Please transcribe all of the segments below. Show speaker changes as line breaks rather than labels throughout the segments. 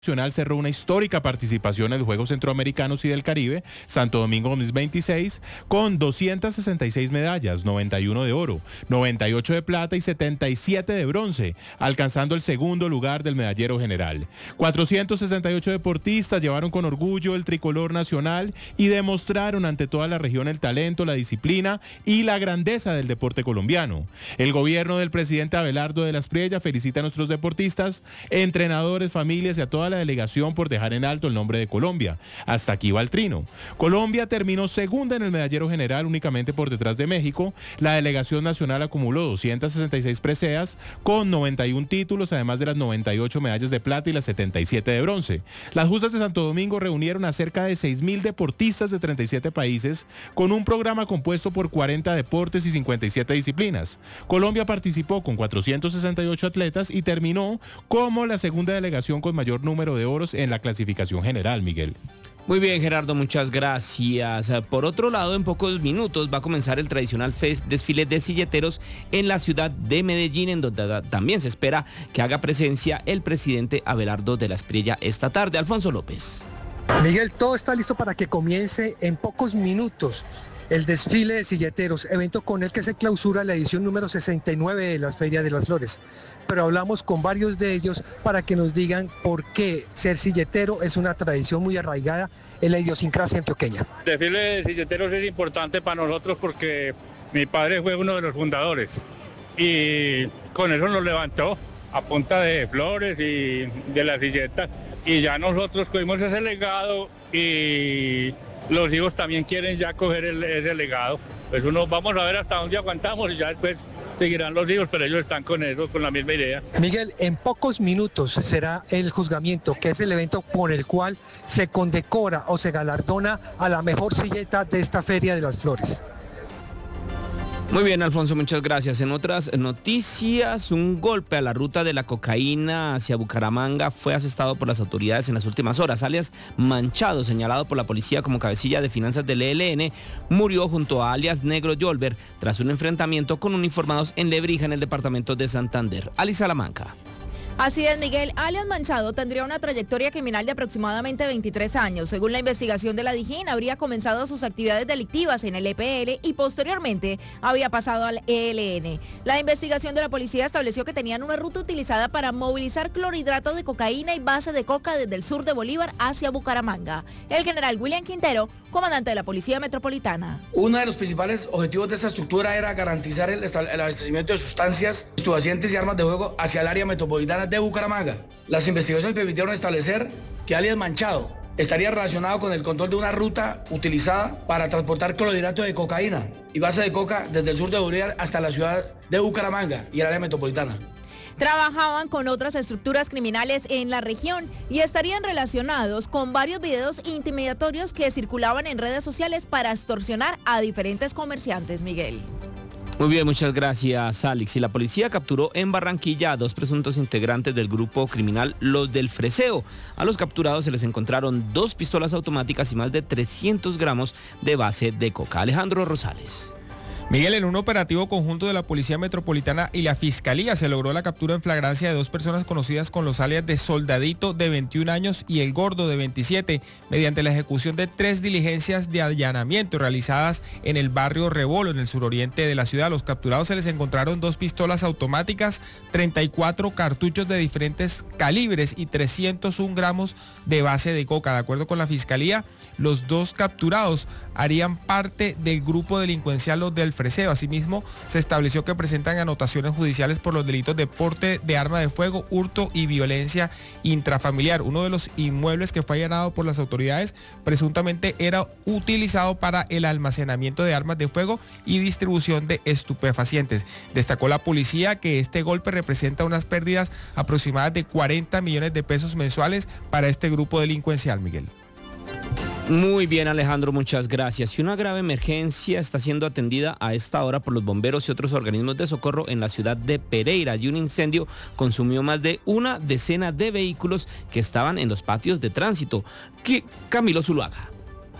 Nacional cerró una histórica participación en los Juegos Centroamericanos y del Caribe, Santo Domingo 2026, con 266 medallas, 91 de oro, 98 de plata y 77 de bronce, alcanzando el segundo lugar del medallero general. 468 deportistas llevaron con orgullo el tricolor nacional y demostraron ante toda la región el talento, la disciplina y la grandeza del deporte colombiano. El gobierno del presidente Abelardo de la Espriella felicita a nuestros deportistas, entrenadores, familias y a toda la delegación por dejar en alto el nombre de Colombia. Hasta aquí va el trino. Colombia terminó segunda en el medallero general, únicamente por detrás de México. La delegación nacional acumuló 266 preseas con 91 títulos, además de las 98 medallas de plata y las 77 de bronce. Las justas de Santo Domingo reunieron a cerca de 6.000 deportistas de 37 países con un programa compuesto por 40 deportes y 57 disciplinas. Colombia participó con 468 atletas y terminó como la segunda delegación con mayor número de oros en la clasificación general, Miguel.
Muy bien, Gerardo, muchas gracias. Por otro lado, en pocos minutos va a comenzar el tradicional desfile de silleteros en la ciudad de Medellín, en donde también se espera que haga presencia el presidente Abelardo de la Espriella esta tarde. Alfonso López.
Miguel, todo está listo para que comience en pocos minutos el desfile de silleteros, evento con el que se clausura la edición número 69 de las Ferias de las Flores. Pero hablamos con varios de ellos para que nos digan por qué ser silletero es una tradición muy arraigada en la idiosincrasia antioqueña.
El desfile de silleteros es importante para nosotros porque mi padre fue uno de los fundadores y con eso nos levantó a punta de flores y de las silletas, y ya nosotros cogimos ese legado y los hijos también quieren ya coger ese legado. Pues vamos a ver hasta dónde aguantamos y ya después seguirán los hijos, pero ellos están con eso, con la misma idea.
Miguel, en pocos minutos será el juzgamiento, que es el evento con el cual se condecora o se galardona a la mejor silleta de esta Feria de las Flores.
Muy bien, Alfonso, muchas gracias. En otras noticias, un golpe a la ruta de la cocaína hacia Bucaramanga fue asestado por las autoridades en las últimas horas. Alias Manchado, señalado por la policía como cabecilla de finanzas del ELN, murió junto a alias Negro Yolver tras un enfrentamiento con uniformados en Lebrija, en el departamento de Santander. Ali Salamanca.
Así es, Miguel. Alias Manchado tendría una trayectoria criminal de aproximadamente 23 años. Según la investigación de la DIJÍN, habría comenzado sus actividades delictivas en el EPL y posteriormente había pasado al ELN. La investigación de la policía estableció que tenían una ruta utilizada para movilizar clorhidrato de cocaína y base de coca desde el sur de Bolívar hacia Bucaramanga. El general William Quintero, comandante de la Policía Metropolitana.
Uno de los principales objetivos de esta estructura era garantizar el abastecimiento de sustancias, estupefacientes y armas de fuego hacia el área metropolitana de Bucaramanga. Las investigaciones permitieron establecer que alias Manchado estaría relacionado con el control de una ruta utilizada para transportar clorhidrato de cocaína y base de coca desde el sur de Bolívar hasta la ciudad de Bucaramanga y el área metropolitana.
Trabajaban con otras estructuras criminales en la región y estarían relacionados con varios videos intimidatorios que circulaban en redes sociales para extorsionar a diferentes comerciantes, Miguel.
Muy bien, muchas gracias, Alex. Y la policía capturó en Barranquilla a 2 presuntos integrantes del grupo criminal Los del Freseo. A los capturados se les encontraron 2 pistolas automáticas y más de 300 gramos de base de coca. Alejandro Rosales.
Miguel, en un operativo conjunto de la Policía Metropolitana y la Fiscalía se logró la captura en flagrancia de 2 personas conocidas con los alias de Soldadito, de 21 años, y El Gordo, de 27, mediante la ejecución de 3 diligencias de allanamiento realizadas en el barrio Rebolo, en el suroriente de la ciudad. A los capturados se les encontraron 2 pistolas automáticas, 34 cartuchos de diferentes calibres y 301 gramos de base de coca. De acuerdo con la Fiscalía, los 2 capturados harían parte del grupo delincuencial Los del Freseo. Asimismo, se estableció que presentan anotaciones judiciales por los delitos de porte de arma de fuego, hurto y violencia intrafamiliar. Uno de los inmuebles que fue allanado por las autoridades presuntamente era utilizado para el almacenamiento de armas de fuego y distribución de estupefacientes. Destacó la policía que este golpe representa unas pérdidas aproximadas de 40 millones de pesos mensuales para este grupo delincuencial, Miguel.
Muy bien, Alejandro, muchas gracias. Y una grave emergencia está siendo atendida a esta hora por los bomberos y otros organismos de socorro en la ciudad de Pereira. Y un incendio consumió más de una decena de vehículos que estaban en los patios de tránsito. Camilo Zuluaga.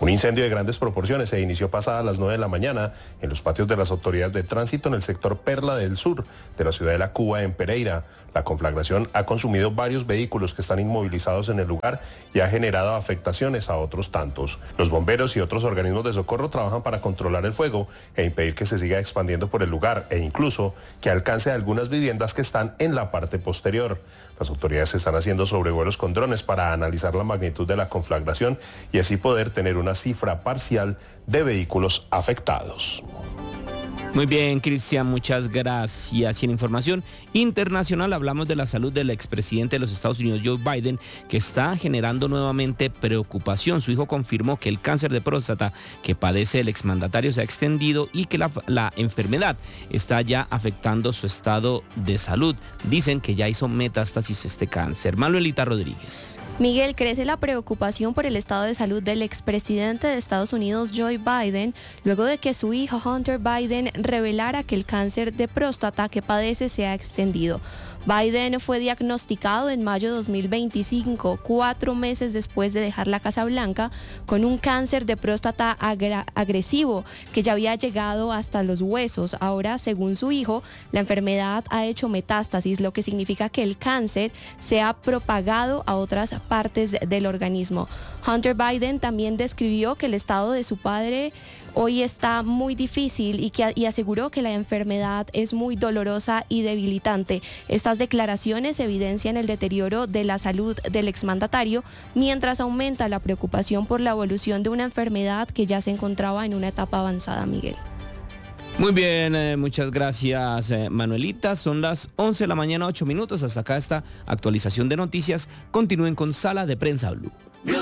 Un incendio de grandes proporciones se inició pasadas las 9 de la mañana en los patios de las autoridades de tránsito en el sector Perla del Sur de la ciudad de La Cuba, en Pereira. La conflagración ha consumido varios vehículos que están inmovilizados en el lugar y ha generado afectaciones a otros tantos. Los bomberos y otros organismos de socorro trabajan para controlar el fuego e impedir que se siga expandiendo por el lugar e incluso que alcance algunas viviendas que están en la parte posterior. Las autoridades están haciendo sobrevuelos con drones para analizar la magnitud de la conflagración y así poder tener una cifra parcial de vehículos afectados.
Muy bien, Cristian, muchas gracias. Y en información internacional hablamos de la salud del expresidente de los Estados Unidos, Joe Biden, que está generando nuevamente preocupación. Su hijo confirmó que el cáncer de próstata que padece el exmandatario se ha extendido y que la enfermedad está ya afectando su estado de salud. Dicen que ya hizo metástasis este cáncer. Manuelita Rodríguez.
Miguel, crece la preocupación por el estado de salud del expresidente de Estados Unidos, Joe Biden, luego de que su hijo Hunter Biden revelara que el cáncer de próstata que padece se ha extendido. Biden fue diagnosticado en mayo de 2025, 4 meses después de dejar la Casa Blanca, con un cáncer de próstata agresivo que ya había llegado hasta los huesos. Ahora, según su hijo, la enfermedad ha hecho metástasis, lo que significa que el cáncer se ha propagado a otras partes del organismo. Hunter Biden también describió que el estado de su padre hoy está muy difícil y aseguró que la enfermedad es muy dolorosa y debilitante. Estas declaraciones evidencian el deterioro de la salud del exmandatario, mientras aumenta la preocupación por la evolución de una enfermedad que ya se encontraba en una etapa avanzada, Miguel.
Muy bien, muchas gracias, Manuelita. Son las 11 de la mañana, 8 minutos. Hasta acá esta actualización de noticias. Continúen con Sala de Prensa Blue.
Blue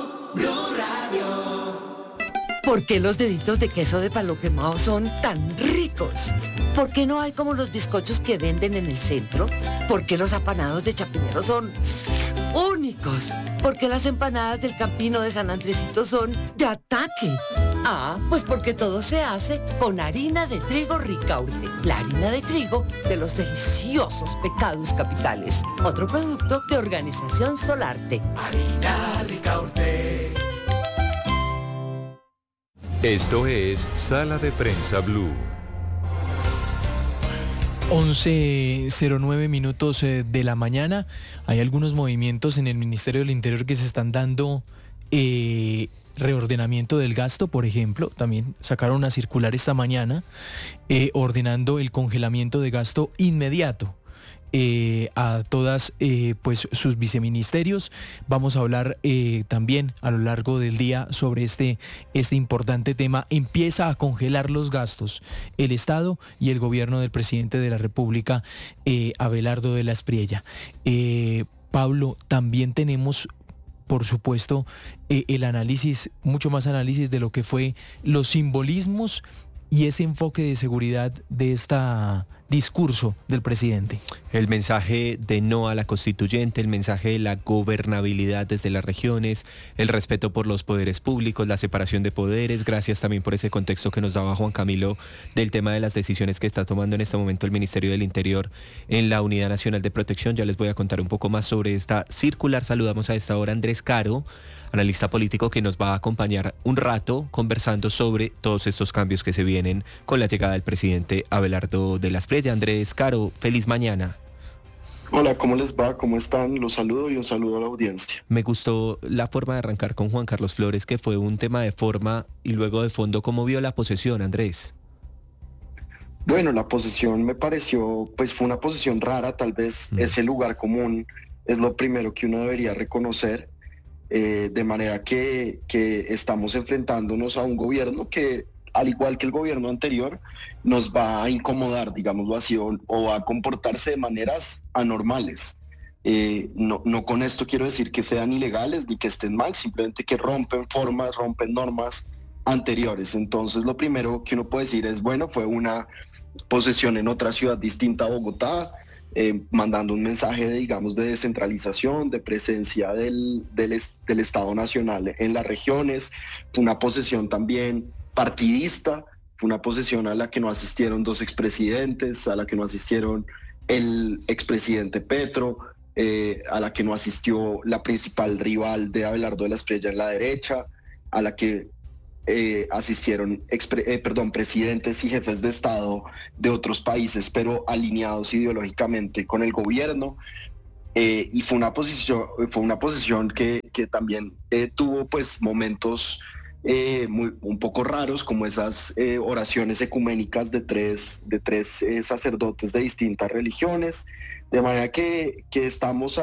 Radio. ¿Por qué los deditos de queso de palo quemado son tan ricos? ¿Por qué no hay como los bizcochos que venden en el centro? ¿Por qué los apanados de Chapinero son únicos? ¿Por qué las empanadas del Campino de San Andresito son de ataque? Ah, pues porque todo se hace con harina de trigo Ricaurte, la harina de trigo de los deliciosos Pecados Capitales. Otro producto de Organización Solarte.
Harina Ricaurte.
Esto es Sala de Prensa Blue.
11:09 minutos de la mañana. Hay algunos movimientos en el Ministerio del Interior que se están dando. Reordenamiento del gasto, por ejemplo, también sacaron una circular esta mañana ordenando el congelamiento de gasto inmediato a todas pues sus viceministerios. Vamos a hablar también a lo largo del día sobre este importante tema. Empieza a congelar los gastos el Estado y el gobierno del presidente de la República, Abelardo de la Espriella. Pablo, también tenemos, por supuesto, el análisis, mucho más análisis de lo que fue los simbolismos y ese enfoque de seguridad de este discurso del presidente.
El mensaje de no a la constituyente, el mensaje de la gobernabilidad desde las regiones, el respeto por los poderes públicos, la separación de poderes. Gracias también por ese contexto que nos daba Juan Camilo del tema de las decisiones que está tomando en este momento el Ministerio del Interior en la Unidad Nacional de Protección. Ya les voy a contar un poco más sobre esta circular. Saludamos a esta hora a Andrés Caro, analista político, que nos va a acompañar un rato conversando sobre todos estos cambios que se vienen con la llegada del presidente Abelardo de la Espriella. Andrés Caro, feliz mañana.
Hola, ¿cómo les va? ¿Cómo están? Los saludo y un saludo a la audiencia.
Me gustó la forma de arrancar con Juan Carlos Flores, que fue un tema de forma y luego de fondo. ¿Cómo vio la posesión, Andrés?
Bueno, la posesión me pareció, pues fue una posesión rara, tal vez ese lugar común es lo primero que uno debería reconocer, de manera que estamos enfrentándonos a un gobierno que, al igual que el gobierno anterior, nos va a incomodar, digámoslo así, o va a comportarse de maneras anormales. No con esto quiero decir que sean ilegales ni que estén mal, simplemente que rompen formas, rompen normas anteriores. Entonces lo primero que uno puede decir es, bueno, fue una posesión en otra ciudad distinta a Bogotá, mandando un mensaje de descentralización, de presencia del Estado Nacional en las regiones. Una posesión también partidista, fue una posesión a la que no asistieron 2 expresidentes, a la que no asistieron el expresidente Petro, a la que no asistió la principal rival de Abelardo de la Espriella en la derecha. asistieron presidentes y jefes de Estado de otros países, pero alineados ideológicamente con el gobierno. Y fue una posición que también tuvo pues momentos un poco raros, como esas oraciones ecuménicas de tres sacerdotes de distintas religiones, de manera que estamos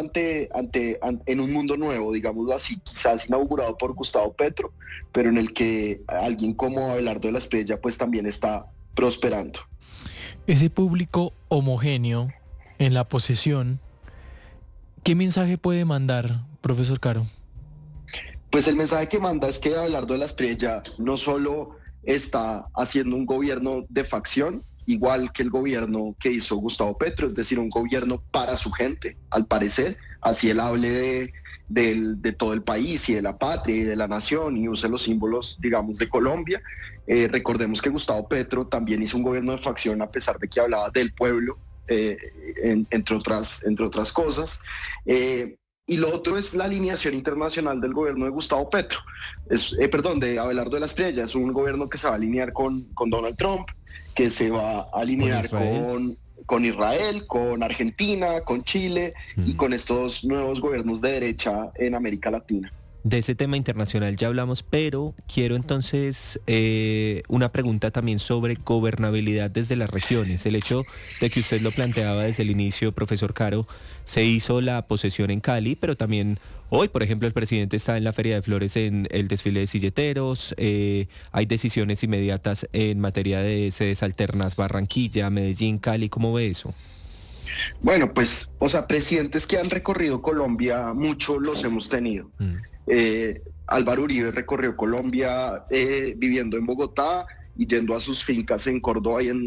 en un mundo nuevo, digámoslo así, quizás inaugurado por Gustavo Petro, pero en el que alguien como Abelardo de la Espriella pues también está prosperando.
Ese público homogéneo en la posesión, ¿qué mensaje puede mandar, profesor Caro?
Pues el mensaje que manda es que Abelardo de la Espriella no solo está haciendo un gobierno de facción, igual que el gobierno que hizo Gustavo Petro, es decir, un gobierno para su gente, al parecer, así él hable de todo el país y de la patria y de la nación y use los símbolos, digamos, de Colombia. Recordemos que Gustavo Petro también hizo un gobierno de facción a pesar de que hablaba del pueblo, entre otras cosas. Y lo otro es la alineación internacional del gobierno de Gustavo Petro, de Abelardo de la Espriella. Es un gobierno que se va a alinear con Donald Trump, que se va a alinear con Israel, con Argentina, con Chile y con estos nuevos gobiernos de derecha en América Latina.
De ese tema internacional ya hablamos, pero quiero entonces una pregunta también sobre gobernabilidad desde las regiones. El hecho de que usted lo planteaba desde el inicio, profesor Caro, se hizo la posesión en Cali, pero también hoy, por ejemplo, el presidente está en la Feria de Flores en el desfile de silleteros, hay decisiones inmediatas en materia de sedes alternas, Barranquilla, Medellín, Cali. ¿Cómo ve eso?
Bueno, pues, presidentes que han recorrido Colombia, muchos los hemos tenido. Álvaro Uribe recorrió Colombia viviendo en Bogotá y yendo a sus fincas en Córdoba y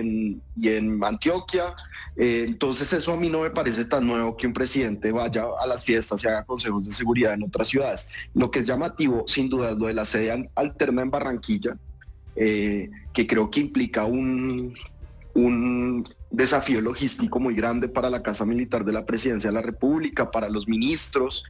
en Antioquia. Entonces eso a mí no me parece tan nuevo que un presidente vaya a las fiestas y haga consejos de seguridad en otras ciudades. Lo que es llamativo, sin duda, es lo de la sede alterna en Barranquilla, que creo que implica un desafío logístico muy grande para la Casa Militar de la Presidencia de la República, para los ministros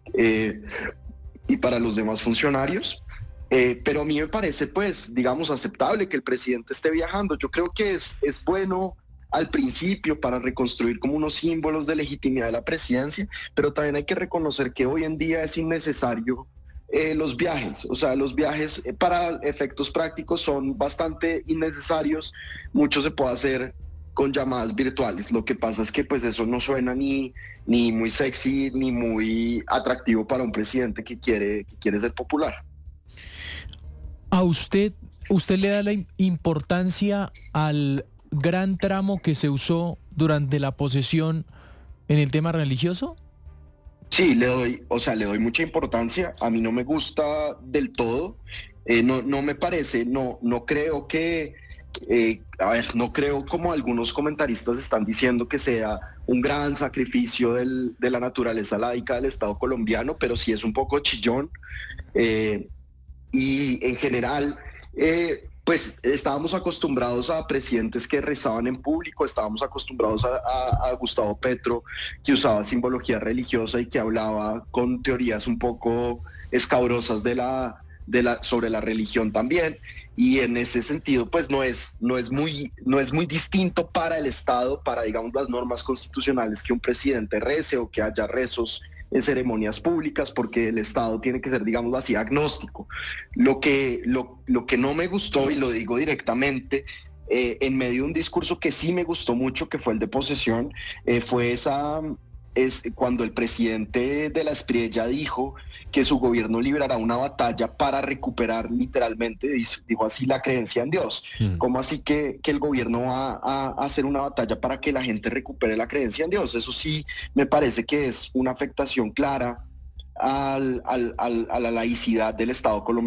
y para los demás funcionarios. Pero a mí me parece, pues, digamos, aceptable que el presidente esté viajando. Yo creo que es bueno al principio para reconstruir como unos símbolos de legitimidad de la presidencia, pero también hay que reconocer que hoy en día es innecesario los viajes. O sea, los viajes para efectos prácticos son bastante innecesarios. Mucho se puede hacer con llamadas virtuales. Lo que pasa es que pues eso no suena ni muy sexy ni muy atractivo para un presidente que quiere ser popular.
¿A usted le da la importancia al gran tramo que se usó durante la posesión en el tema religioso?
Sí, le doy mucha importancia. A mí no me gusta del todo. No me parece, no creo que no creo, como algunos comentaristas están diciendo, que sea un gran sacrificio de la naturaleza laica del Estado colombiano, pero sí es un poco chillón. Y en general, pues estábamos acostumbrados a presidentes que rezaban en público, estábamos acostumbrados a Gustavo Petro, que usaba simbología religiosa y que hablaba con teorías un poco escabrosas sobre la religión también, y en ese sentido pues no es muy distinto para el Estado, para, digamos, las normas constitucionales, que un presidente rece o que haya rezos en ceremonias públicas, porque el Estado tiene que ser, digamos así, agnóstico. Lo que no me gustó, y lo digo directamente, en medio de un discurso que sí me gustó mucho, que fue el de posesión, fue cuando el presidente de la Espriella dijo que su gobierno librará una batalla para recuperar, literalmente dijo así, la creencia en Dios. ¿Cómo así que el gobierno va a hacer una batalla para que la gente recupere la creencia en Dios? Eso sí me parece que es una afectación clara a la laicidad del Estado colombiano.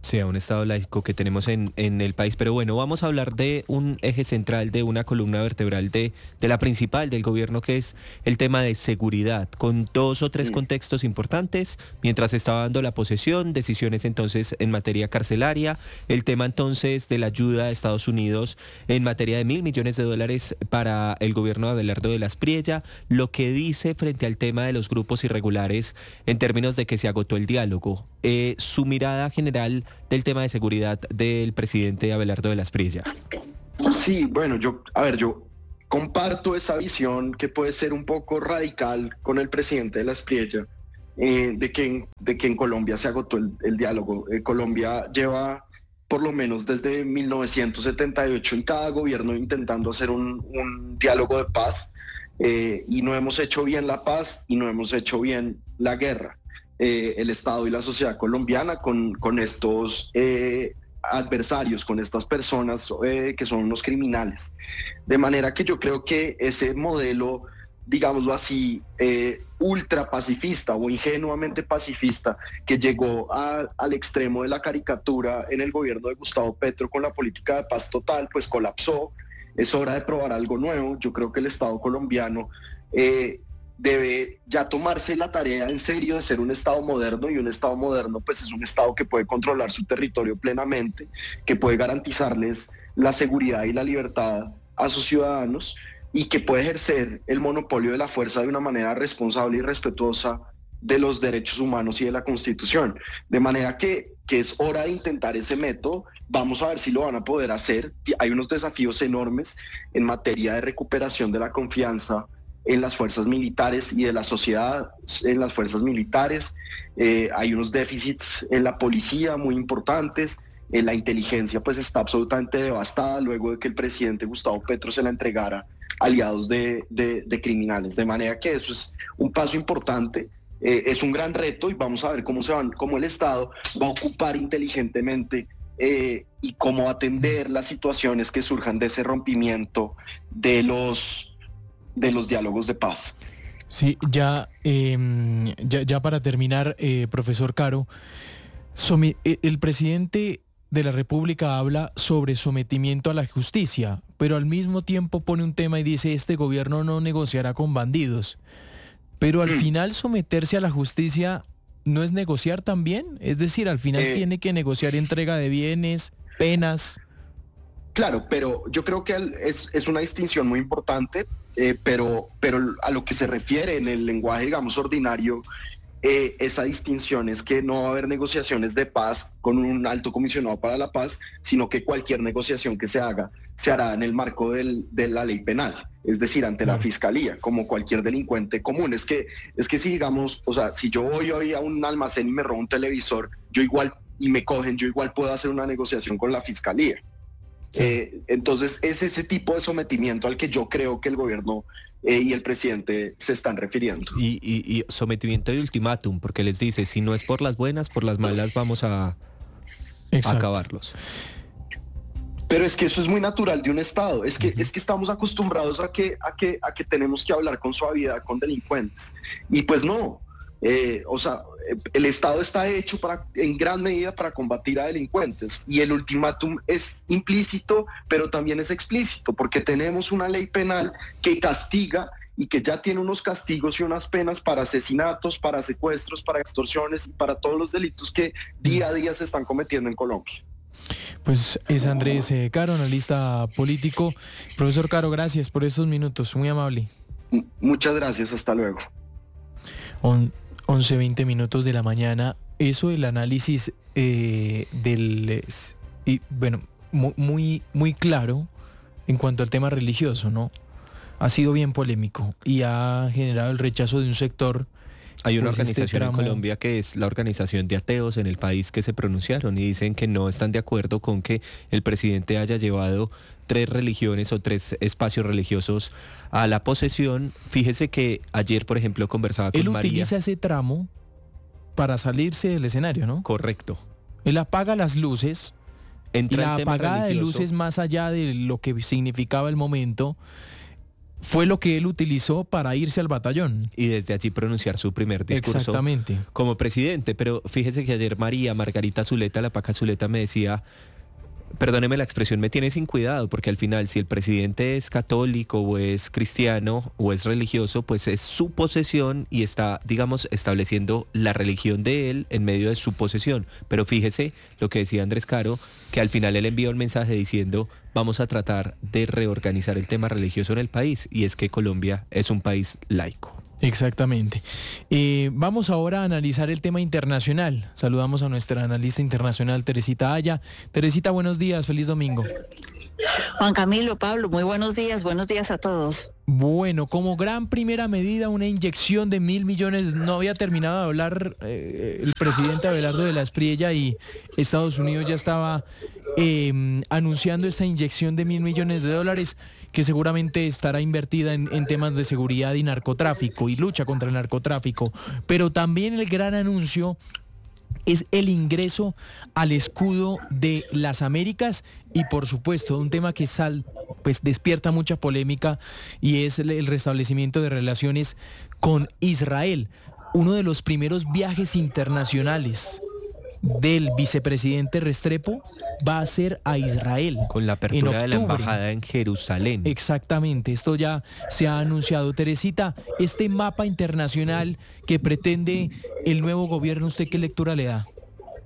Sí, a un Estado laico que tenemos en el país. Pero bueno, vamos a hablar de un eje central, de una columna vertebral de la principal del gobierno, que es el tema de seguridad, con 2 o 3 contextos importantes. Mientras estaba dando la posesión, decisiones entonces en materia carcelaria, el tema entonces de la ayuda de Estados Unidos en materia de $1.000 millones para el gobierno de Abelardo de la Espriella, lo que dice frente al tema de los grupos irregulares en términos de que se agotó el diálogo. Su mirada general del tema de seguridad del presidente Abelardo de la Espriella.
Sí, bueno, yo comparto esa visión que puede ser un poco radical con el presidente de la Espriella, de que en Colombia se agotó el diálogo. Colombia lleva por lo menos desde 1978 en cada gobierno intentando hacer un diálogo de paz, y no hemos hecho bien la paz y no hemos hecho bien la guerra. El Estado y la sociedad colombiana con estos adversarios, con estas personas que son unos criminales. De manera que yo creo que ese modelo, digámoslo así, ultra pacifista o ingenuamente pacifista, que llegó al extremo de la caricatura en el gobierno de Gustavo Petro con la política de paz total, pues colapsó. Es hora de probar algo nuevo. Yo creo que el Estado colombiano debe ya tomarse la tarea en serio de ser un Estado moderno, y un Estado moderno pues es un Estado que puede controlar su territorio plenamente, que puede garantizarles la seguridad y la libertad a sus ciudadanos, y que puede ejercer el monopolio de la fuerza de una manera responsable y respetuosa de los derechos humanos y de la Constitución. De manera que es hora de intentar ese método. Vamos a ver si lo van a poder hacer. Hay unos desafíos enormes en materia de recuperación de la confianza en las fuerzas militares y de la sociedad en las fuerzas militares. Hay unos déficits en la policía muy importantes. La inteligencia pues está absolutamente devastada luego de que el presidente Gustavo Petro se la entregara a aliados de criminales. De manera que eso es un paso importante. Es un gran reto, y vamos a ver cómo el Estado va a ocupar inteligentemente y cómo atender las situaciones que surjan de ese rompimiento de los diálogos de paz.
Sí, ya para terminar, profesor Caro, el presidente de la República habla sobre sometimiento a la justicia, pero al mismo tiempo pone un tema y dice: este gobierno no negociará con bandidos. Pero al final someterse a la justicia no es negociar también, es decir, al final tiene que negociar entrega de bienes, penas.
Claro, pero yo creo que es una distinción muy importante, pero a lo que se refiere en el lenguaje, digamos, ordinario, esa distinción es que no va a haber negociaciones de paz con un alto comisionado para la paz, sino que cualquier negociación que se haga se hará en el marco de la ley penal, es decir, ante la fiscalía, como cualquier delincuente común. Es que si, digamos, o sea, si yo voy hoy a un almacén y me robo un televisor, y me cogen, yo igual puedo hacer una negociación con la fiscalía. Entonces es ese tipo de sometimiento al que yo creo que el gobierno y el presidente se están refiriendo.
Y sometimiento de ultimátum, porque les dice: si no es por las buenas, por las malas vamos a acabarlos.
Pero es que eso es muy natural de un Estado. Es que estamos acostumbrados a que tenemos que hablar con suavidad con delincuentes. Y pues no. El Estado está hecho en gran medida para combatir a delincuentes, y el ultimátum es implícito, pero también es explícito, porque tenemos una ley penal que castiga y que ya tiene unos castigos y unas penas para asesinatos, para secuestros, para extorsiones y para todos los delitos que día a día se están cometiendo en Colombia.
Pues es Andrés Caro, analista político. Profesor Caro, gracias por estos minutos, muy amable.
Muchas gracias, hasta luego.
11:20 minutos de la mañana. Eso del análisis muy claro en cuanto al tema religioso, ¿no? Ha sido bien polémico y ha generado el rechazo de un sector.
Hay una organización en Colombia que es la Organización de Ateos en el país que se pronunciaron y dicen que no están de acuerdo con que el presidente haya llevado 3 religiones o 3 espacios religiosos a la posesión. Fíjese que ayer, por ejemplo, conversaba con María.
Él utiliza ese tramo para salirse del escenario, ¿no?
Correcto.
Él apaga las luces,
entra
y la
el tema
apagada
religioso.
de luces, más allá de lo que significaba el momento, fue lo que él utilizó para irse al batallón.
Y desde allí pronunciar su primer discurso.
Exactamente.
Como presidente. Pero fíjese que ayer Margarita Zuleta, la Paca Zuleta, me decía, perdóneme la expresión, me tiene sin cuidado, porque al final si el presidente es católico o es cristiano o es religioso, pues es su posesión y está, digamos, estableciendo la religión de él en medio de su posesión. Pero fíjese lo que decía Andrés Caro, que al final él envió un mensaje diciendo, vamos a tratar de reorganizar el tema religioso en el país, y es que Colombia es un país laico.
Exactamente. Vamos ahora a analizar el tema internacional. Saludamos a nuestra analista internacional, Teresita Aya. Teresita, buenos días, feliz domingo.
Juan Camilo, Pablo, muy buenos días a todos.
Bueno, como gran primera medida, una inyección de 1.000 millones, no había terminado de hablar el presidente Abelardo de la Espriella y Estados Unidos ya estaba anunciando esta inyección de $1.000 millones que seguramente estará invertida en temas de seguridad y narcotráfico y lucha contra el narcotráfico, pero también el gran anuncio es el ingreso al escudo de las Américas y por supuesto un tema que pues despierta mucha polémica y es el restablecimiento de relaciones con Israel. Uno de los primeros viajes internacionales del vicepresidente Restrepo va a ser a Israel.
Con la apertura de la embajada en Jerusalén.
Exactamente, esto ya se ha anunciado. Teresita, este mapa internacional que pretende el nuevo gobierno, ¿usted qué lectura le da?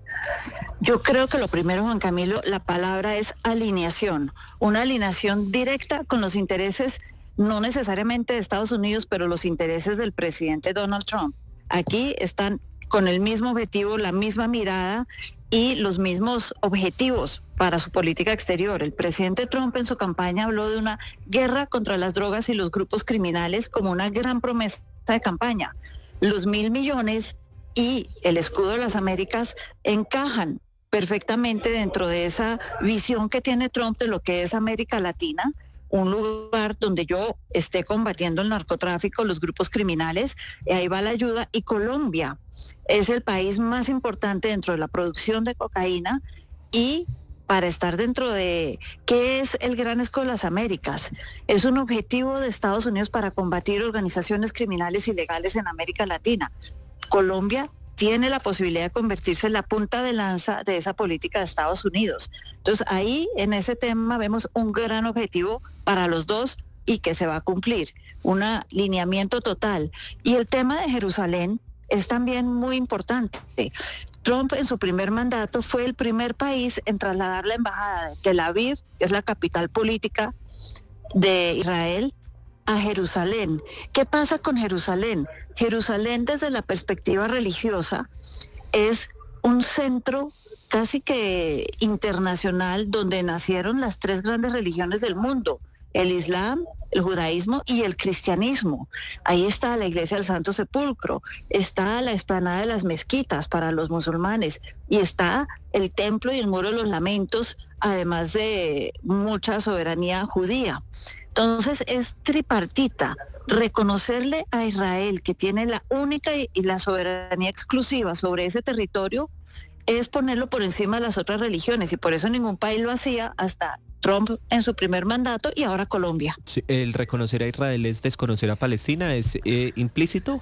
Yo creo que lo primero, Juan Camilo, la palabra es alineación. Una alineación directa con los intereses, no necesariamente de Estados Unidos, pero los intereses del presidente Donald Trump. Aquí están con el mismo objetivo, la misma mirada y los mismos objetivos para su política exterior. El presidente Trump en su campaña habló de una guerra contra las drogas y los grupos criminales como una gran promesa de campaña. Los 1.000 millones y el escudo de las Américas encajan perfectamente dentro de esa visión que tiene Trump de lo que es América Latina, un lugar donde yo esté combatiendo el narcotráfico, los grupos criminales, y ahí va la ayuda. Y Colombia es el país más importante dentro de la producción de cocaína y para estar dentro de ¿qué es el Gran Escudo de las Américas? Es un objetivo de Estados Unidos para combatir organizaciones criminales ilegales en América Latina. Colombia tiene la posibilidad de convertirse en la punta de lanza de esa política de Estados Unidos. Entonces ahí en ese tema vemos un gran objetivo para los dos y que se va a cumplir, un alineamiento total. Y el tema de Jerusalén es también muy importante. Trump en su primer mandato fue el primer país en trasladar la embajada de Tel Aviv, que es la capital política de Israel, a Jerusalén. ¿Qué pasa con Jerusalén? Jerusalén desde la perspectiva religiosa es un centro casi que internacional donde nacieron las tres grandes religiones del mundo, el Islam, el judaísmo y el cristianismo. Ahí está la iglesia del Santo Sepulcro, está la explanada de las mezquitas para los musulmanes y está el templo y el muro de los lamentos, además de mucha soberanía judía. Entonces es tripartita. Reconocerle a Israel que tiene la única y la soberanía exclusiva sobre ese territorio es ponerlo por encima de las otras religiones y por eso ningún país lo hacía hasta Trump en su primer mandato y ahora Colombia.
Sí, ¿el reconocer a Israel es desconocer a Palestina? ¿Es implícito?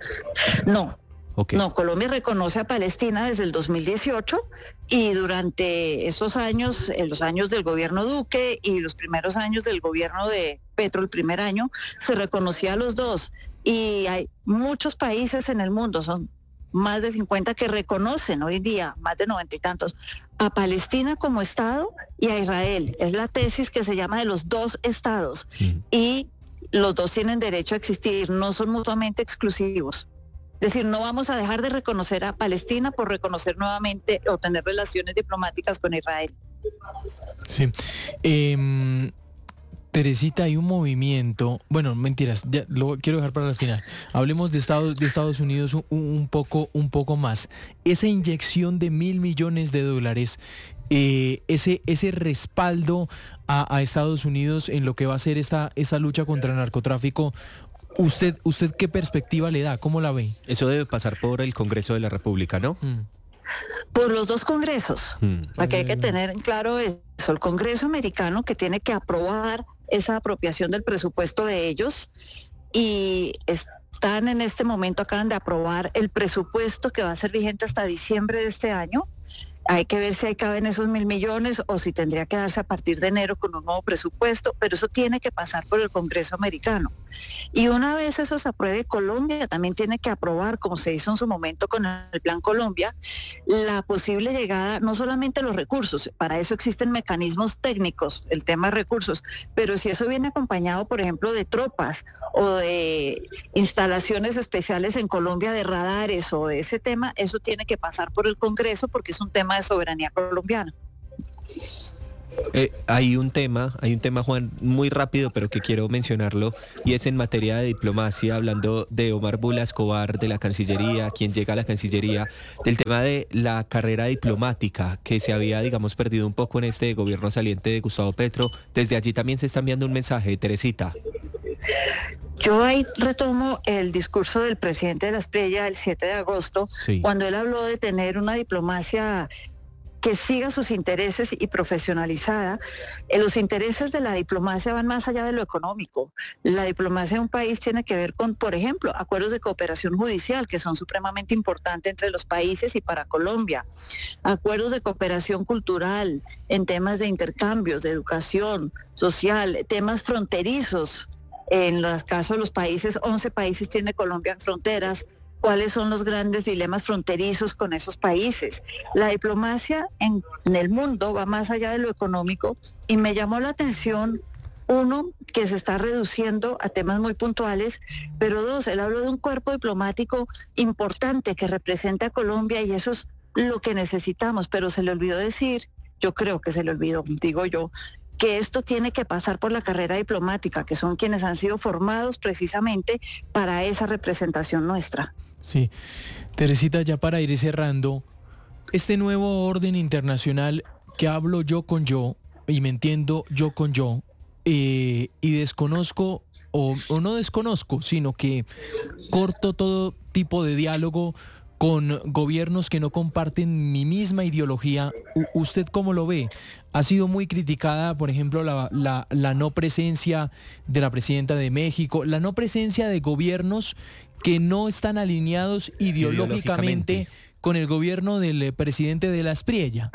No.
Okay.
No, Colombia reconoce a Palestina desde el 2018 y durante esos años, en los años del gobierno Duque y los primeros años del gobierno de Petro, el primer año, se reconocía a los dos. Y hay muchos países en el mundo, son más de 50 que reconocen hoy día, más de 90 y tantos, a Palestina como Estado y a Israel. Es la tesis que se llama de los dos estados y los dos tienen derecho a existir, no son mutuamente exclusivos. Es decir, no vamos a dejar de reconocer a Palestina por reconocer nuevamente o tener relaciones diplomáticas con Israel.
Sí. Teresita, hay un movimiento, bueno, mentiras, ya lo quiero dejar para el final. Hablemos de Estados Unidos un poco más. Esa inyección de $1.000 millones, ese respaldo a Estados Unidos en lo que va a ser esta lucha contra el narcotráfico, ¿Usted qué perspectiva le da? ¿Cómo la ve?
Eso debe pasar por el Congreso de la República, ¿no?
Por los dos congresos, porque hay que tener en claro eso, el Congreso americano que tiene que aprobar esa apropiación del presupuesto de ellos y están en este momento, acaban de aprobar el presupuesto que va a ser vigente hasta diciembre de este año. Hay que ver si ahí caben esos 1.000 millones o si tendría que darse a partir de enero con un nuevo presupuesto, pero eso tiene que pasar por el Congreso americano. Y una vez eso se apruebe, Colombia también tiene que aprobar, como se hizo en su momento con el Plan Colombia, la posible llegada, no solamente los recursos, para eso existen mecanismos técnicos, el tema de recursos, pero si eso viene acompañado, por ejemplo, de tropas o de instalaciones especiales en Colombia de radares o de ese tema, eso tiene que pasar por el Congreso porque es un tema de soberanía colombiana.
Hay un tema, Juan, muy rápido, pero que quiero mencionarlo, y es en materia de diplomacia, hablando de Omar Bula Escobar, de la Cancillería, quien llega a la Cancillería, del tema de la carrera diplomática, que se había, digamos, perdido un poco en este gobierno saliente de Gustavo Petro. Desde allí también se está enviando un mensaje, Teresita.
Yo ahí retomo el discurso del presidente de la Espriella el 7 de agosto, sí, cuando él habló de tener una diplomacia que siga sus intereses y profesionalizada. Los intereses de la diplomacia van más allá de lo económico. La diplomacia de un país tiene que ver con, por ejemplo, acuerdos de cooperación judicial, que son supremamente importantes entre los países y para Colombia. Acuerdos de cooperación cultural en temas de intercambios, de educación social, temas fronterizos. En los casos de los países, 11 países tiene Colombia fronteras. ¿Cuáles son los grandes dilemas fronterizos con esos países? La diplomacia en el mundo va más allá de lo económico y me llamó la atención, uno, que se está reduciendo a temas muy puntuales, pero dos, él habló de un cuerpo diplomático importante que representa a Colombia y eso es lo que necesitamos, pero se le olvidó decir, yo creo que se le olvidó, digo yo, que esto tiene que pasar por la carrera diplomática, que son quienes han sido formados precisamente para esa representación nuestra.
Sí, Teresita, ya para ir cerrando, este nuevo orden internacional que hablo yo con yo y me entiendo yo con yo y desconozco o no desconozco, sino que corto todo tipo de diálogo con gobiernos que no comparten mi misma ideología. ¿Usted cómo lo ve? Ha sido muy criticada, por ejemplo, la no presencia de la presidenta de México, la no presencia de gobiernos que no están alineados ideológicamente con el gobierno del presidente de la Espriella.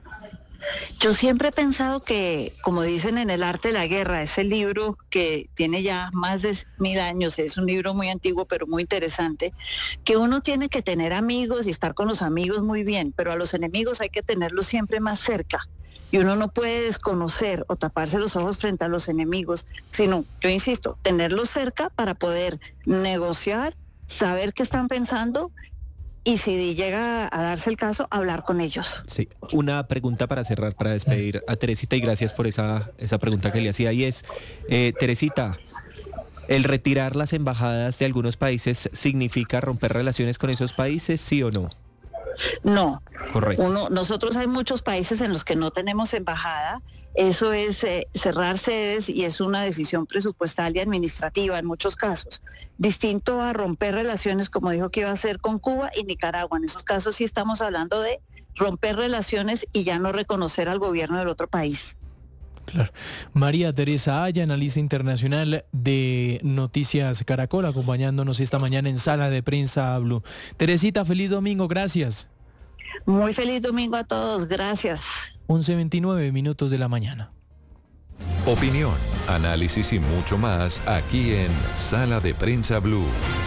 Yo siempre he pensado que, como dicen en El arte de la guerra, ese libro que tiene ya más de 1000 años, es un libro muy antiguo pero muy interesante, que uno tiene que tener amigos y estar con los amigos muy bien, pero a los enemigos hay que tenerlos siempre más cerca. Y uno no puede desconocer o taparse los ojos frente a los enemigos, sino, yo insisto, tenerlos cerca para poder negociar, saber qué están pensando y si llega a darse el caso, hablar con ellos.
Sí, una pregunta para cerrar, para despedir a Teresita, y gracias por esa pregunta que le hacía, y es, Teresita, ¿el retirar las embajadas de algunos países significa romper relaciones con esos países, sí o no?
No.
Correcto.
Nosotros hay muchos países en los que no tenemos embajada. Eso es cerrar sedes y es una decisión presupuestal y administrativa en muchos casos. Distinto a romper relaciones, como dijo que iba a hacer con Cuba y Nicaragua. En esos casos sí estamos hablando de romper relaciones y ya no reconocer al gobierno del otro país.
Claro. María Teresa Aya, analista internacional de Noticias Caracol, acompañándonos esta mañana en Sala de Prensa Blue. Teresita, feliz domingo, gracias.
Muy feliz domingo a todos, gracias.
11:29 minutos de la mañana.
Opinión, análisis y mucho más aquí en Sala de Prensa Blue.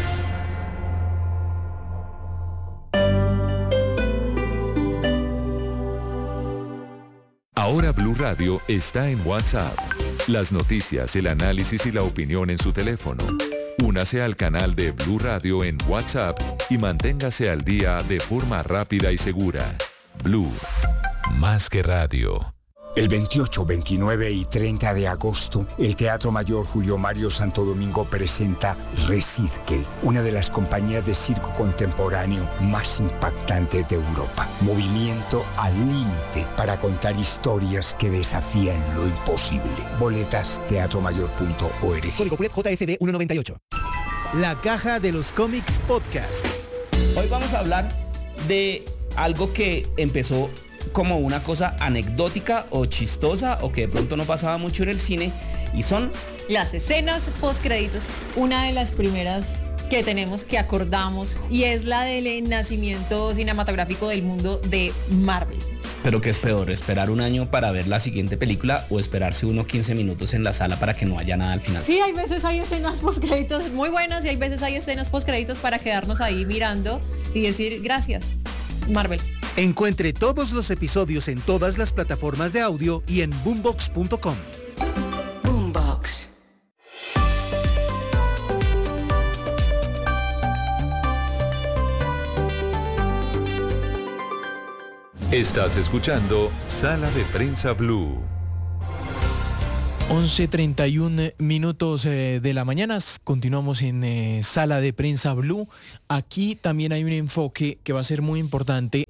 Ahora Blue Radio está en WhatsApp. Las noticias, el análisis y la opinión en su teléfono. Únase al canal de Blue Radio en WhatsApp y manténgase al día de forma rápida y segura. Blue, más que radio.
El 28, 29 y 30 de agosto, el Teatro Mayor Julio Mario Santo Domingo presenta Recirkel, una de las compañías de circo contemporáneo más impactantes de Europa. Movimiento al límite para contar historias que desafían lo imposible. Boletas, teatromayor.org.
Código PULEP JFD 198. La Caja de los Cómics Podcast.
Hoy vamos a hablar de algo que empezó como una cosa anecdótica o chistosa o que de pronto no pasaba mucho en el cine, y son
las escenas postcréditos. Una de las primeras que tenemos, que acordamos, y es la del nacimiento cinematográfico del mundo de Marvel.
Pero ¿qué es peor? ¿Esperar un año para ver la siguiente película o esperarse 15 minutos en la sala para que no haya nada al final?
Sí, hay veces hay escenas postcréditos muy buenas y hay veces hay escenas postcréditos para quedarnos ahí mirando y decir gracias, Marvel.
Encuentre todos los episodios en todas las plataformas de audio y en boombox.com.
Boombox.
Estás escuchando Sala de Prensa Blue.
11:31 de la mañana, continuamos en Sala de Prensa Blue. Aquí también hay un enfoque que va a ser muy importante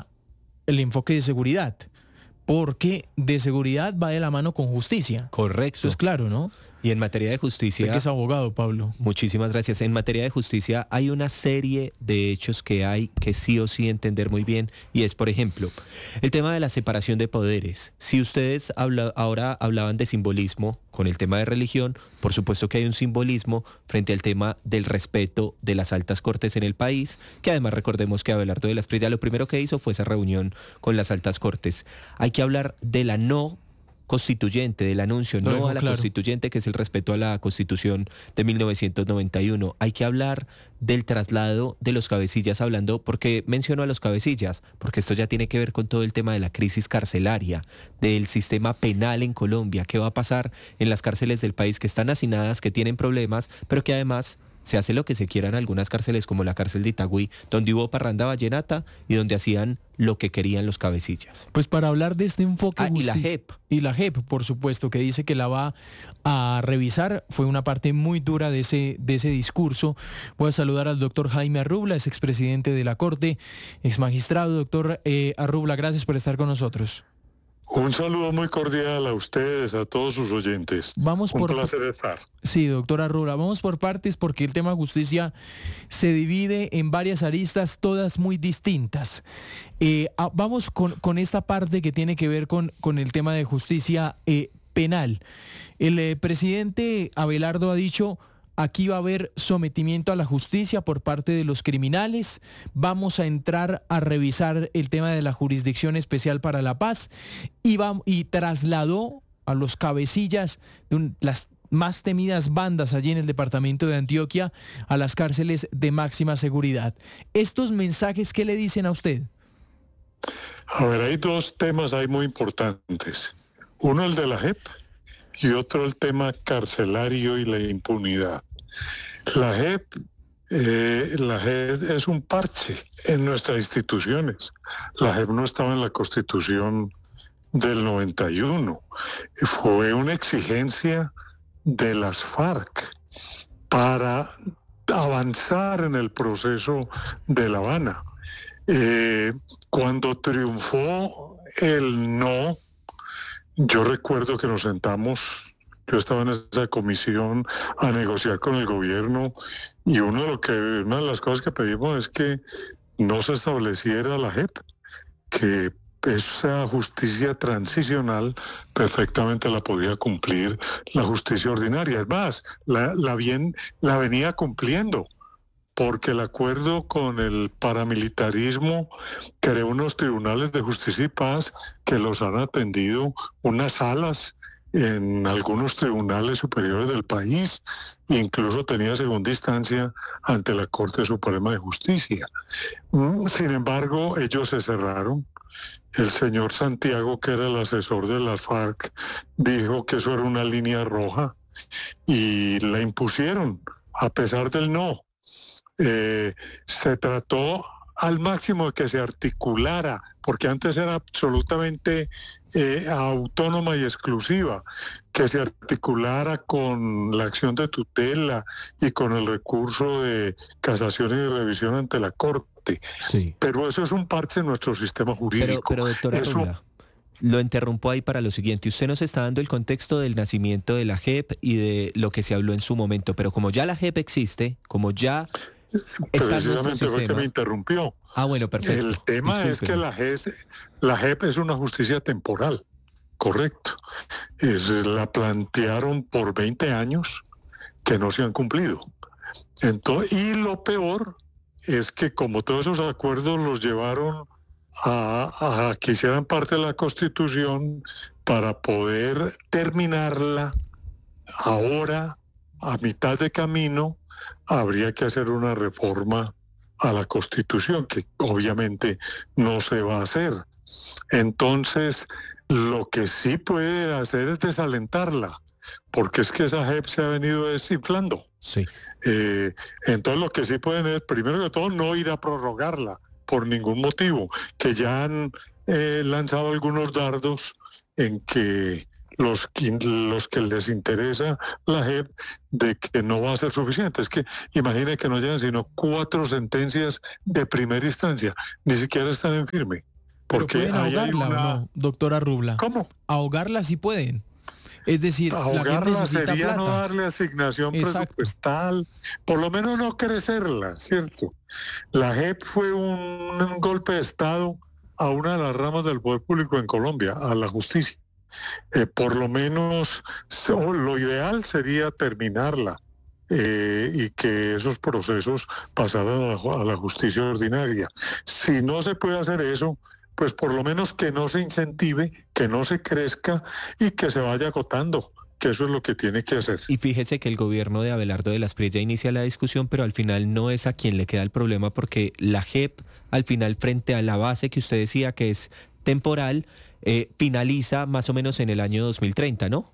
el enfoque de seguridad, porque de seguridad va de la mano con justicia.
Correcto.
Eso es claro, ¿no?
Y en materia de justicia...
Usted que es abogado, Pablo.
Muchísimas gracias. En materia de justicia hay una serie de hechos que hay que sí o sí entender muy bien, y es, por ejemplo, el tema de la separación de poderes. Si ustedes ahora hablaban de simbolismo con el tema de religión, por supuesto que hay un simbolismo frente al tema del respeto de las altas cortes en el país, que además recordemos que Abelardo de la Espriella lo primero que hizo fue esa reunión con las altas cortes. Hay que hablar de la no constituyente, del anuncio no a la constituyente, que es el respeto a la Constitución de 1991. Hay que hablar del traslado de los cabecillas, hablando, porque menciono a los cabecillas, porque esto ya tiene que ver con todo el tema de la crisis carcelaria, del sistema penal en Colombia. ¿Qué va a pasar en las cárceles del país que están hacinadas, que tienen problemas, pero que además se hace lo que se quiera en algunas cárceles, como la cárcel de Itagüí, donde hubo parranda vallenata y donde hacían lo que querían los cabecillas?
Pues para hablar de este enfoque...
y la JEP.
Y la JEP, por supuesto, que dice que la va a revisar. Fue una parte muy dura de ese discurso. Voy a saludar al doctor Jaime Arrubla, es expresidente de la Corte, exmagistrado. Doctor Arrubla, gracias por estar con nosotros.
Un saludo muy cordial a ustedes, a todos sus oyentes. Un placer estar.
Sí, doctora Arrubla, vamos por partes, porque el tema justicia se divide en varias aristas, todas muy distintas. Vamos con esta parte que tiene que ver con el tema de justicia penal. El presidente Abelardo ha dicho: aquí va a haber sometimiento a la justicia por parte de los criminales. Vamos a entrar a revisar el tema de la Jurisdicción Especial para la Paz y trasladó a los cabecillas de las más temidas bandas allí en el departamento de Antioquia a las cárceles de máxima seguridad. ¿Estos mensajes qué le dicen a usted?
A ver, hay dos temas ahí muy importantes. Uno el de la JEP y otro el tema carcelario y la impunidad. La JEP es un parche en nuestras instituciones. La JEP no estaba en la Constitución del 91. Fue una exigencia de las FARC para avanzar en el proceso de La Habana. Cuando triunfó el no, yo recuerdo que nos sentamos. Yo estaba en esa comisión a negociar con el gobierno, y una de las cosas que pedimos es que no se estableciera la JEP, que esa justicia transicional perfectamente la podía cumplir la justicia ordinaria. Es más, la venía cumpliendo, porque el acuerdo con el paramilitarismo creó unos tribunales de justicia y paz que los han atendido, unas salas en algunos tribunales superiores del país, incluso tenía segunda instancia ante la Corte Suprema de Justicia. Sin embargo, ellos se cerraron. El señor Santiago, que era el asesor de las FARC, dijo que eso era una línea roja y la impusieron, a pesar del no. Se trató al máximo de que se articulara, porque antes era absolutamente autónoma y exclusiva, que se articulara con la acción de tutela y con el recurso de casación y de revisión ante la Corte.
Sí.
Pero eso es un parche en nuestro sistema jurídico.
Pero doctora Arrubla, lo interrumpo ahí para lo siguiente. Usted nos está dando el contexto del nacimiento de la JEP y de lo que se habló en su momento, pero como ya la JEP existe, como ya...
Precisamente fue que me interrumpió.
Ah, bueno, perfecto.
El tema es que la JEP es una justicia temporal. correcto. La plantearon por 20 años que no se han cumplido. Entonces, y lo peor es que como todos esos acuerdos los llevaron a que hicieran parte de la Constitución para poder terminarla, ahora, a mitad de camino, habría que hacer una reforma a la Constitución, que obviamente no se va a hacer. Entonces, lo que sí puede hacer es desalentarla, porque es que esa JEP se ha venido desinflando.
Sí.
Entonces, lo que sí pueden es, primero que todo, no ir a prorrogarla por ningún motivo, que ya han lanzado algunos dardos en que los que les interesa la JEP de que no va a ser suficiente. Es que imagine que no llegan sino 4 sentencias de primera instancia, ni siquiera están en firme. Porque
¿pueden ahogarla o no, doctora Rubla?
¿Cómo?
Ahogarla sí pueden. Es decir,
ahogarla sería
plata.
No darle asignación presupuestal, por lo menos no crecerla, ¿cierto? La JEP fue un golpe de Estado a una de las ramas del poder público en Colombia, a la justicia. Por lo menos lo ideal sería terminarla y que esos procesos pasaran a la justicia ordinaria. Si no se puede hacer eso, pues por lo menos que no se incentive, que no se crezca y que se vaya agotando, que eso es lo que tiene que hacer.
Y fíjese que el gobierno de Abelardo de la Espriella inicia la discusión, pero al final no es a quien le queda el problema, porque la JEP, al final, frente a la base que usted decía que es temporal, finaliza más o menos en el año 2030, ¿no?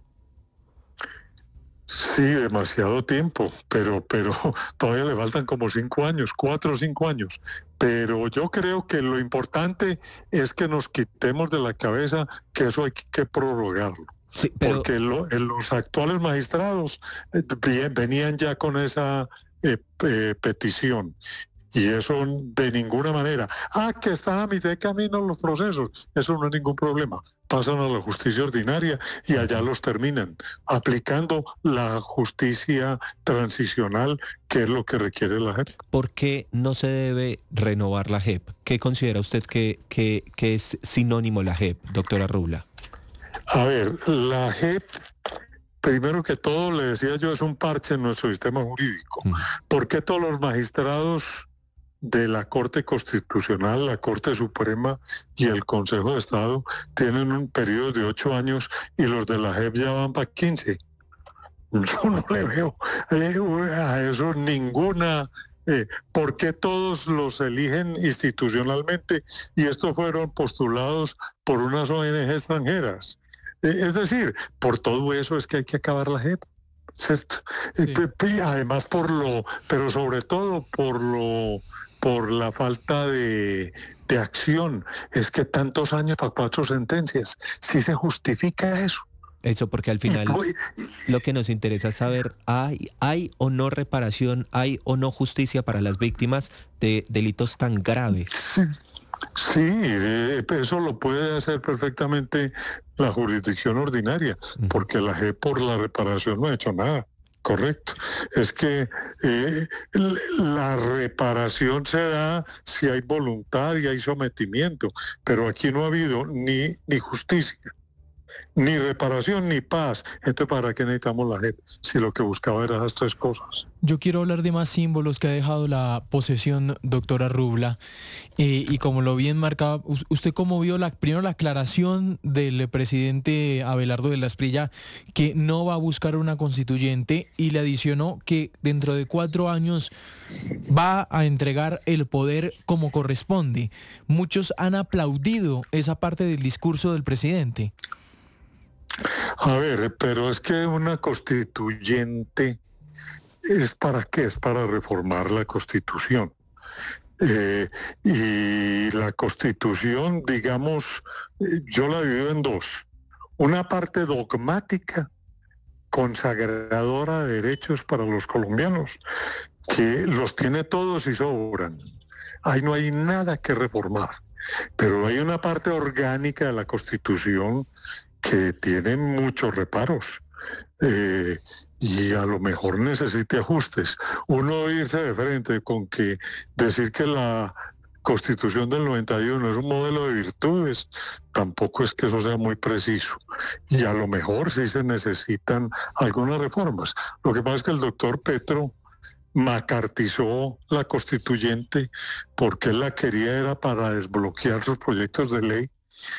Sí, demasiado tiempo, pero todavía le faltan como 5 años, 4 o 5 años. Pero yo creo que lo importante es que nos quitemos de la cabeza que eso hay que prorrogarlo.
Sí, pero...
Porque los actuales magistrados venían ya con esa petición. Y eso de ninguna manera. Que están a mitad de camino los procesos. Eso no es ningún problema. Pasan a la justicia ordinaria y allá los terminan, aplicando la justicia transicional, que es lo que requiere la JEP.
¿Por qué no se debe renovar la JEP? ¿Qué considera usted que es sinónimo la JEP, doctora Rubla?
A ver, la JEP, primero que todo, le decía yo, es un parche en nuestro sistema jurídico. ¿Por qué todos los magistrados de la Corte Constitucional, la Corte Suprema y el Consejo de Estado tienen un periodo de 8 años y los de la JEP ya van para 15? Yo no le veo a eso ninguna... ¿Por qué todos los eligen institucionalmente y estos fueron postulados por unas ONG extranjeras? Es decir, por todo eso es que hay que acabar la JEP, ¿cierto? Sí. Además pero sobre todo por la falta de acción. Es que tantos años para 4 sentencias, ¿sí se justifica eso?
Eso porque al final lo que nos interesa es saber, ¿hay o no reparación, hay o no justicia para las víctimas de delitos tan graves?
Sí, eso lo puede hacer perfectamente la jurisdicción ordinaria, porque la JEP por la reparación no ha hecho nada. Correcto. Es que la reparación se da si hay voluntad y hay sometimiento, pero aquí no ha habido ni justicia, ni reparación, ni paz. Entonces, ¿para qué necesitamos la JEP si lo que buscaba era esas 3 cosas?
Yo quiero hablar de más símbolos que ha dejado la posesión, doctora Rubla, y como lo bien marcaba, ¿usted cómo vio primero la aclaración del presidente Abelardo de la Espriella que no va a buscar una constituyente, y le adicionó que dentro de 4 años va a entregar el poder como corresponde? Muchos han aplaudido esa parte del discurso del presidente.
A ver, pero es que una constituyente... ¿Es para qué? Es para reformar la Constitución. Y la Constitución, digamos, yo la divido en 2. Una parte dogmática, consagradora de derechos para los colombianos, que los tiene todos y sobran. Ahí no hay nada que reformar. Pero hay una parte orgánica de la Constitución que tiene muchos reparos. Y a lo mejor necesite ajustes. Uno irse de frente con que decir que la Constitución del 91 es un modelo de virtudes, tampoco es que eso sea muy preciso. Y a lo mejor sí se necesitan algunas reformas. Lo que pasa es que el doctor Petro macartizó la constituyente porque él la quería era para desbloquear sus proyectos de ley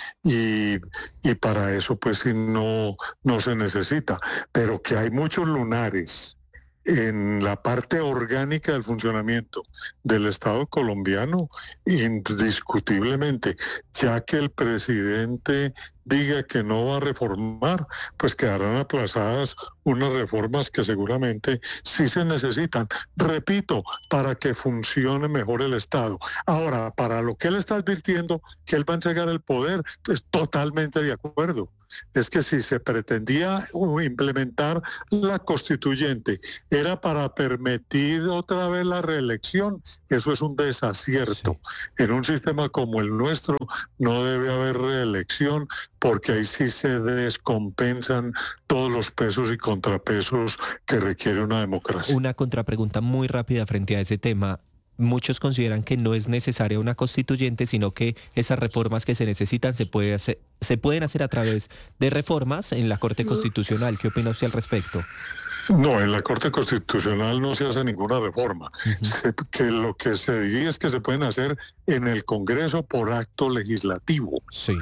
y para eso pues sí no se necesita. Pero que hay muchos lunares en la parte orgánica del funcionamiento del Estado colombiano, indiscutiblemente, ya que el presidente diga que no va a reformar, pues quedarán aplazadas unas reformas que seguramente sí se necesitan. Repito, para que funcione mejor el Estado. Ahora, para lo que él está advirtiendo, que él va a entregar el poder, pues totalmente de acuerdo. Es que si se pretendía implementar la constituyente, era para permitir otra vez la reelección. Eso es un desacierto. Sí. En un sistema como el nuestro no debe haber reelección, porque ahí sí se descompensan todos los pesos y contrapesos que requiere una democracia.
Una contrapregunta muy rápida frente a ese tema. Muchos consideran que no es necesaria una constituyente, sino que esas reformas que se necesitan se pueden hacer a través de reformas en la Corte Constitucional. ¿Qué opina usted al respecto?
No, en la Corte Constitucional no se hace ninguna reforma. Que lo que se diría es que se pueden hacer en el Congreso por acto legislativo.
Sí.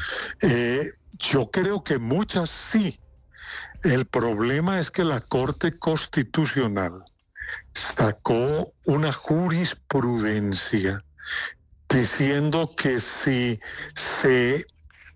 Yo creo que muchas sí. El problema es que la Corte Constitucional sacó una jurisprudencia diciendo que si se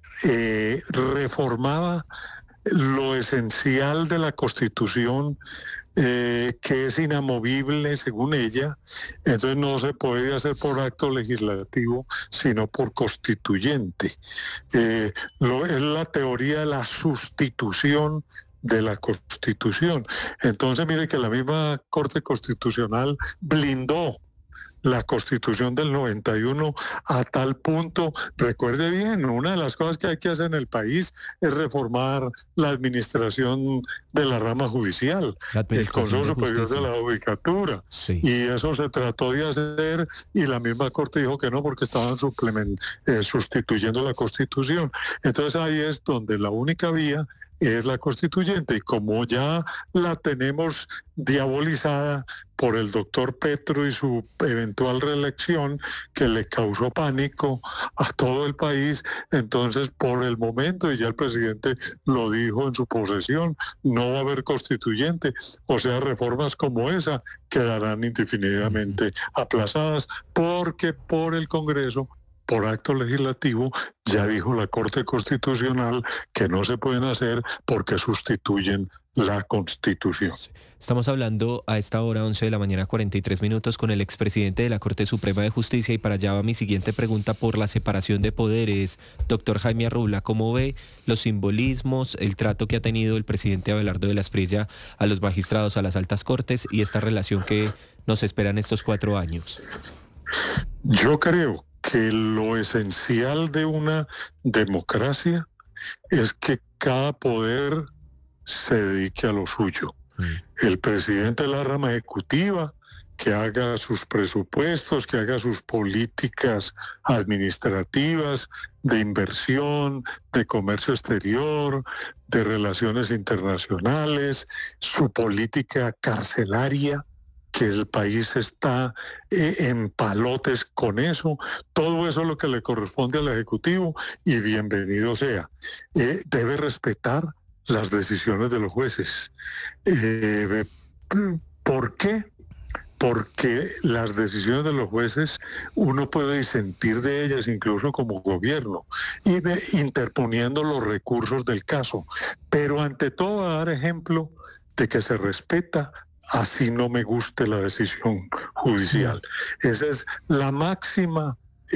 reformaba lo esencial de la Constitución, que es inamovible según ella, entonces no se puede hacer por acto legislativo, sino por constituyente. Es la teoría de la sustitución de la Constitución. Entonces, mire que la misma Corte Constitucional blindó la Constitución del 91 a tal punto, recuerde bien, una de las cosas que hay que hacer en el país es reformar la administración de la rama judicial, el Consejo Superior de la Judicatura. Sí. Y eso se trató de hacer y la misma Corte dijo que no porque estaban sustituyendo la Constitución. Entonces ahí es donde la única vía es la constituyente, y como ya la tenemos diabolizada por el doctor Petro y su eventual reelección, que le causó pánico a todo el país, entonces por el momento, y ya el presidente lo dijo en su posesión, no va a haber constituyente, o sea, reformas como esa quedarán indefinidamente aplazadas, porque por el Congreso, por acto legislativo, ya dijo la Corte Constitucional que no se pueden hacer porque sustituyen la Constitución.
Estamos hablando a esta hora, 11 de la mañana, 43 minutos, con el expresidente de la Corte Suprema de Justicia, y para allá va mi siguiente pregunta por la separación de poderes. Doctor Jaime Arrula, ¿cómo ve los simbolismos, el trato que ha tenido el presidente Abelardo de la Espriella a los magistrados, a las altas cortes, y esta relación que nos espera en estos 4 años?
Yo creo que lo esencial de una democracia es que cada poder se dedique a lo suyo. El presidente de la rama ejecutiva que haga sus presupuestos, que haga sus políticas administrativas, de inversión, de comercio exterior, de relaciones internacionales, su política carcelaria, que el país está en palotes con eso. Todo eso es lo que le corresponde al Ejecutivo y bienvenido sea. Debe respetar las decisiones de los jueces. ¿Por qué? Porque las decisiones de los jueces uno puede disentir de ellas incluso como gobierno y interponiendo los recursos del caso. Pero ante todo a dar ejemplo de que se respeta, así no me guste la decisión judicial. Esa es la máxima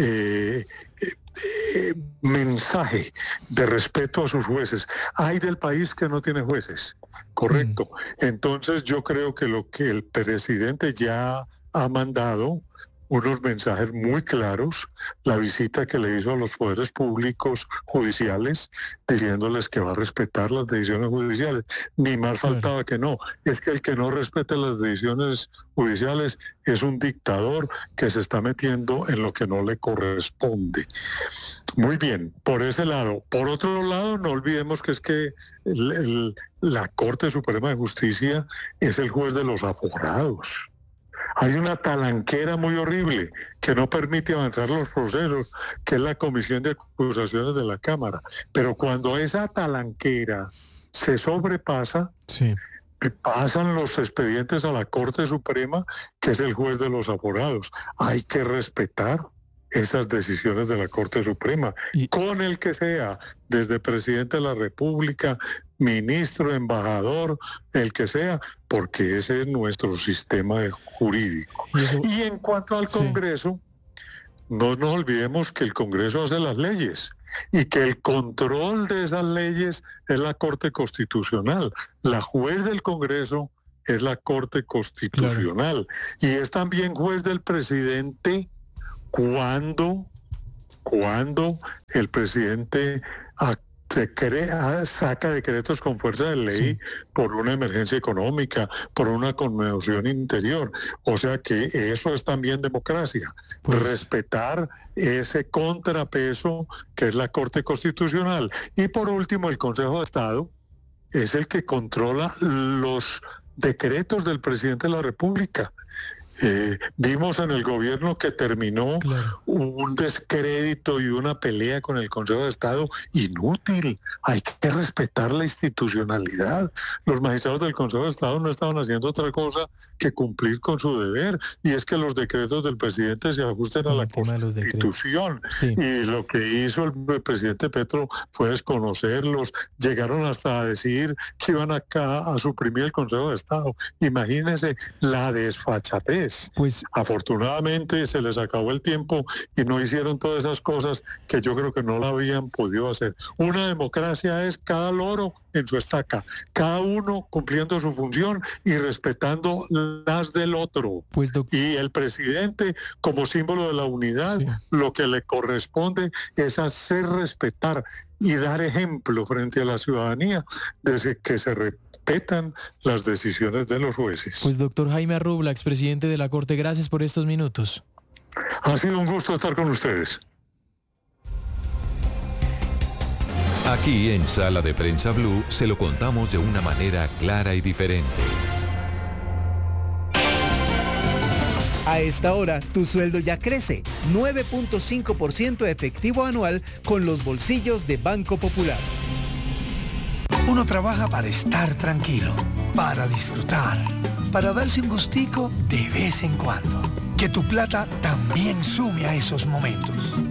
mensaje de respeto a sus jueces. Hay del país que no tiene jueces, correcto. Entonces yo creo que lo que el presidente ya ha mandado unos mensajes muy claros, la visita que le hizo a los poderes públicos judiciales, diciéndoles que va a respetar las decisiones judiciales. Ni más faltaba que no. Es que el que no respete las decisiones judiciales es un dictador que se está metiendo en lo que no le corresponde. Muy bien, por ese lado. Por otro lado, no olvidemos que es que la Corte Suprema de Justicia es el juez de los aforados. Hay una talanquera muy horrible que no permite avanzar los procesos, que es la Comisión de Acusaciones de la Cámara. Pero cuando esa talanquera se sobrepasa, pasan los expedientes a la Corte Suprema, que es el juez de los aforados. Hay que respetar esas decisiones de la Corte Suprema, con el que sea, desde presidente de la República, ministro, embajador, el que sea, porque ese es nuestro sistema jurídico. Y en cuanto al Congreso, no nos olvidemos que el Congreso hace las leyes y que el control de esas leyes es la Corte Constitucional. La juez del Congreso es la Corte Constitucional. Y es también juez del presidente cuando el presidente saca decretos con fuerza de ley por una emergencia económica, por una conmoción interior. O sea que eso es también democracia. Respetar ese contrapeso que es la Corte Constitucional. Y por último, el Consejo de Estado es el que controla los decretos del presidente de la República. Vimos en el gobierno que terminó un descrédito y una pelea con el Consejo de Estado inútil. Hay que respetar la institucionalidad. Los magistrados del Consejo de Estado no estaban haciendo otra cosa que cumplir con su deber, y es que los decretos del presidente se ajusten a la Constitución. Y lo que hizo el presidente Petro fue desconocerlos. Llegaron hasta a decir que iban acá a suprimir el Consejo de Estado. Imagínense la desfachatez. Afortunadamente se les acabó el tiempo y no hicieron todas esas cosas que yo creo que no la habían podido hacer. Una democracia es cada loro en su estaca, cada uno cumpliendo su función y respetando las del otro. Y el presidente, como símbolo de la unidad, lo que le corresponde es hacer respetar y dar ejemplo frente a la ciudadanía de que se respetan las decisiones de los jueces.
Pues doctor Jaime Arrubla, expresidente de la Corte, gracias por estos minutos.
Ha sido un gusto estar con ustedes.
Aquí en Sala de Prensa Blue se lo contamos de una manera clara y diferente.
A esta hora, tu sueldo ya crece, 9.5% efectivo anual con los bolsillos de Banco Popular.
Uno trabaja para estar tranquilo, para disfrutar, para darse un gustico de vez en cuando. Que tu plata también sume a esos momentos.